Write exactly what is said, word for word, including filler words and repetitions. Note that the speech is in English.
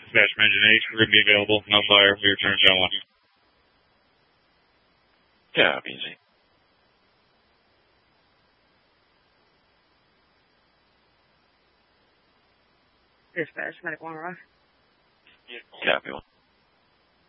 Dispatch from Engine H, we're going to be available. No fire. We return to one. Yeah, easy. Dispatch, medic one, rough. Copy one.